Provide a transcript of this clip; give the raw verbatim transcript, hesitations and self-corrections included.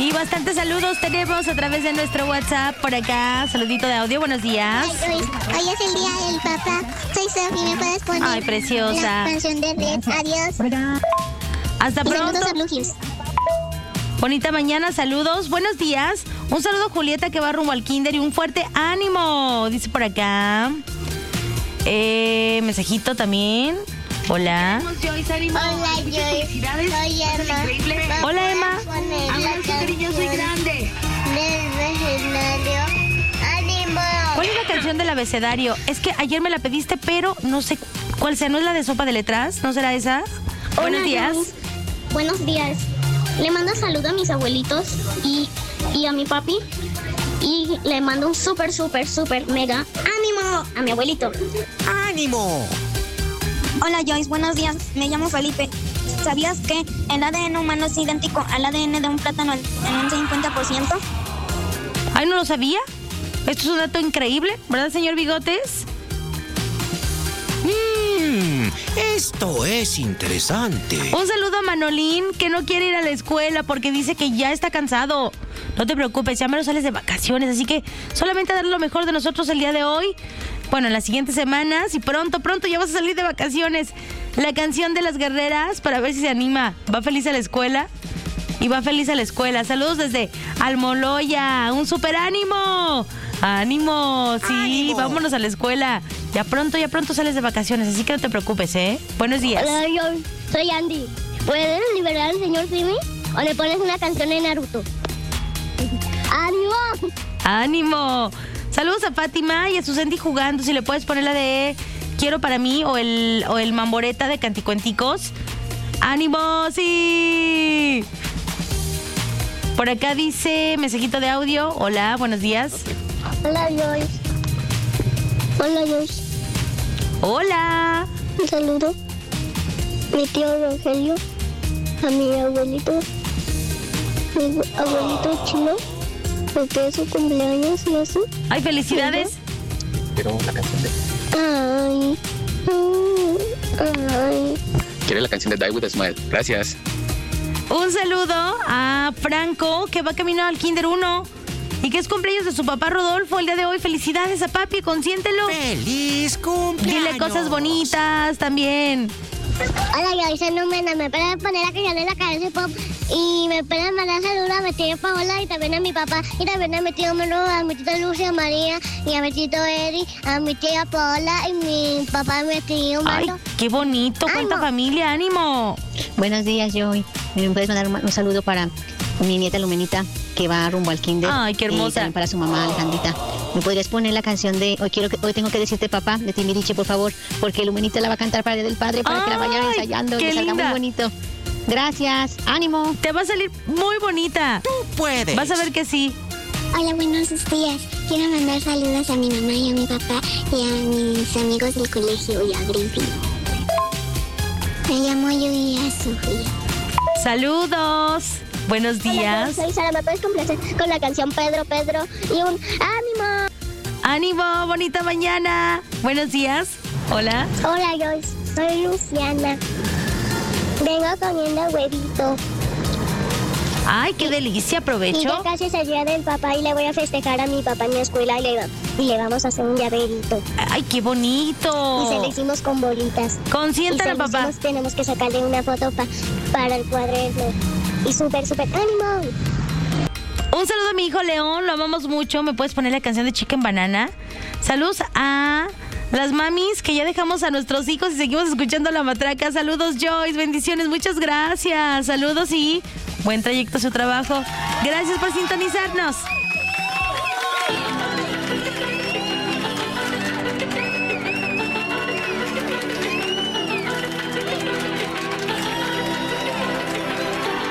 Y bastantes saludos tenemos a través de nuestro WhatsApp por acá. Saludito de audio, buenos días. Ay, hoy, hoy es el día del papá. Soy Sofi, ¿me puedes poner Ay, preciosa. la canción de Red? Adiós. Hasta Y pronto. saludos a Blue Hills. Bonita mañana, saludos, buenos días. Un saludo a Julieta que va rumbo al kinder y un fuerte ánimo, dice por acá. Eh, mensajito también. Hola. Hola, Joyce. Soy Emma. Hola, Emma. Soy grande. Del vecindario. ¡Ánimo! ¿Cuál es la canción del abecedario? Es que ayer me la pediste, pero no sé cuál sea. ¿No es la de Sopa de Letras? ¿No será esa? Hola, Buenos días. Joyce. Buenos días. Le mando saludo a mis abuelitos y, y a mi papi. Y le mando un súper, súper, súper mega ánimo a mi abuelito. ¡Ánimo! Hola Joyce, buenos días. Me llamo Felipe. ¿Sabías que el A D N humano es idéntico al A D N de un plátano en un cincuenta por ciento? Ay, no lo sabía. Esto es un dato increíble, ¿verdad, señor Bigotes? Mmm, esto es interesante. Un saludo a Manolín, que no quiere ir a la escuela porque dice que ya está cansado. No te preocupes, ya me lo sales de vacaciones, así que solamente dar lo mejor de nosotros el día de hoy. Bueno, en las siguientes semanas y pronto, pronto ya vas a salir de vacaciones. La canción de las guerreras para ver si se anima. Va feliz a la escuela y va feliz a la escuela. Saludos desde Almoloya. Un super ánimo. Ánimo, sí, ¡Ánimo! Vámonos a la escuela. Ya pronto, ya pronto sales de vacaciones, así que no te preocupes, ¿eh? Buenos días. Hola, yo soy Andy. ¿Puedes liberar al señor Simi? ¿O le pones una canción de Naruto? ¡Ánimo! ¡Ánimo! Saludos a Fátima y a Susanti jugando. Si le puedes poner la de Quiero para mí o el, o el Mamboreta de Canticuenticos. ¡Ánimo! ¡Sí! Por acá dice mensajito de audio. Hola, buenos días. Hola, Joyce. Hola, Joyce. Hola. Un saludo. Mi tío Rogelio. A mi abuelito. Mi abuelito chino. Porque es su cumpleaños y eso. Ay, felicidades. Quiero la canción de... Ay. Ay. Quiero la canción de Die With A Smile. Gracias. Un saludo a Franco, que va camino al Kinder uno. Y que es cumpleaños de su papá Rodolfo el día de hoy. Felicidades a papi, consiéntelo. ¡Feliz cumpleaños! Dile cosas bonitas también. Hola, yo soy Numena. Me pueden poner la canción de la cabeza pop. Y me pueden mandar saludos a mi tía Paola y también a mi papá. Y también a mi tío Manu, a mi tita Lucia María y a mi tito Eri, a mi tía Paola y mi papá, mi tío Ay, Manu. qué bonito. Cuánta ¡Ánimo! familia, ánimo. Buenos días, Joy. ¿Me puedes mandar un, un saludo para mi nieta Lumenita, que va rumbo al kinder? Ay, qué Y hermosa. también para su mamá, Alejandrita. ¿Me podrías poner la canción de Hoy quiero que, hoy tengo que decirte papá, de Timbiriche, por favor? Porque Lumenita la va a cantar para el Día del Padre, para que la vayan Ay, ensayando y qué le salga linda. muy bonito. Gracias, ánimo. Te va a salir muy bonita. ¡Tú puedes! Vas a ver que sí. Hola, buenos días. Quiero mandar saludos a mi mamá y a mi papá y a mis amigos del colegio y a Griffin. Me llamo Yuya Sofía. Saludos. Buenos días. Soy Sara. ¿Me puedes complacer con la canción Pedro, Pedro? Y un ánimo. Ánimo, bonita mañana. Buenos días. Hola. Hola, Joyce. Soy Luciana. Vengo comiendo huevito. Ay, qué delicia, Y ya aprovecho. casi es el día del papá y le voy a festejar a mi papá en mi escuela y le, y le vamos a hacer un llaverito. Ay, qué bonito. Y se le hicimos con bolitas. Consientan Y a se lo papá. hicimos, tenemos que sacarle una foto pa- para el cuaderno. Y súper, súper ánimo. Un saludo a mi hijo León, lo amamos mucho. ¿Me puedes poner la canción de Chicken Banana? Saludos a las mamis que ya dejamos a nuestros hijos y seguimos escuchando la matraca. Saludos, Joyce, bendiciones, muchas gracias. Saludos y buen trayecto a su trabajo. Gracias por sintonizarnos.